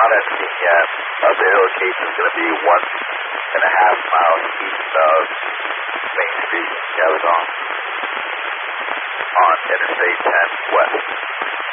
not seen yet. The location is going to be 1.5 miles east of Main Street, Caledon, on Interstate 10 West.